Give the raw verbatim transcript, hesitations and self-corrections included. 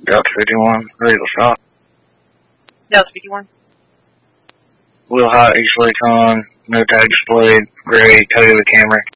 Delta fifty-one, ready to stop. Delta fifty-one. Wheel height, East Lake on, no tag displayed, gray, Toyota Camry.